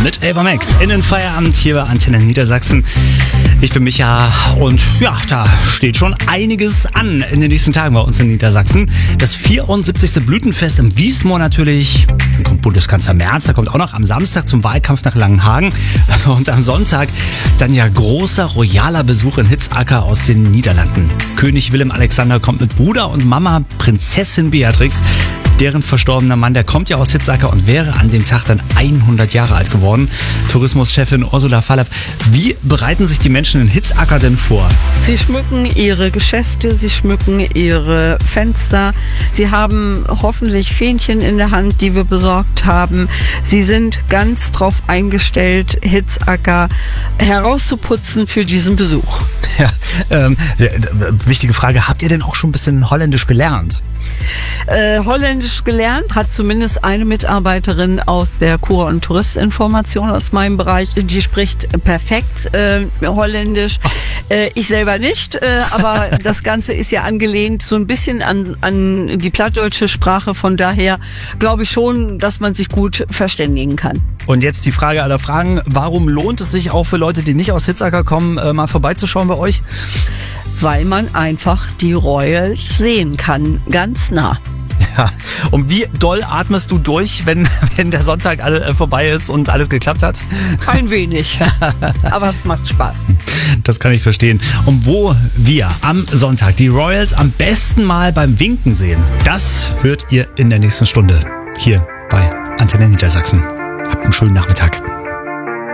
mit Ava Max in den Feierabend hier bei Antenne Niedersachsen. Ich bin Micha und ja, da steht schon einiges an in den nächsten Tagen bei uns in Niedersachsen. Das 74. Blütenfest im Wiesmoor natürlich. Dann kommt Bundeskanzler Merz, der kommt auch noch am Samstag zum Wahlkampf nach Langenhagen. Und am Sonntag dann ja großer royaler Besuch in Hitzacker aus den Niederlanden. König Willem Alexander kommt mit Bruder und Mama Prinzessin Beatrix. Deren verstorbener Mann, der kommt ja aus Hitzacker und wäre an dem Tag dann 100 Jahre alt geworden. Tourismuschefin Ursula Fallab, wie bereiten sich die Menschen in Hitzacker denn vor? Sie schmücken ihre Geschäfte, sie schmücken ihre Fenster. Sie haben hoffentlich Fähnchen in der Hand, die wir besorgt haben. Sie sind ganz drauf eingestellt, Hitzacker herauszuputzen für diesen Besuch. Ja, wichtige Frage, habt ihr denn auch schon ein bisschen Holländisch gelernt? Holländisch gelernt hat zumindest eine Mitarbeiterin aus der Kur- und Touristinformation aus meinem Bereich. Die spricht perfekt Holländisch. Ich selber nicht, aber das Ganze ist ja angelehnt so ein bisschen an die plattdeutsche Sprache. Von daher glaube ich schon, dass man sich gut verständigen kann. Und jetzt die Frage aller Fragen. Warum lohnt es sich auch für Leute, die nicht aus Hitzacker kommen, mal vorbeizuschauen bei euch? Weil man einfach die Royals sehen kann, ganz nah. Ja. Und wie doll atmest du durch, wenn der Sonntag vorbei ist und alles geklappt hat? Ein wenig, aber es macht Spaß. Das kann ich verstehen. Und wo wir am Sonntag die Royals am besten mal beim Winken sehen, das hört ihr in der nächsten Stunde hier bei Antenne Niedersachsen. Habt einen schönen Nachmittag.